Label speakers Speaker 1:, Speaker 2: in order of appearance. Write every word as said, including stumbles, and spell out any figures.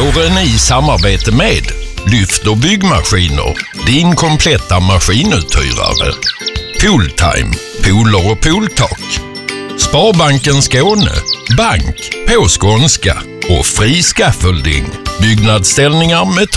Speaker 1: Våren i samarbete med Lyft och byggmaskiner, din kompletta maskinuthyrare. Pooltime, pooler och pooltak. Sparbanken Skåne, bank på skånska och fri scaffolding, byggnadsställningar med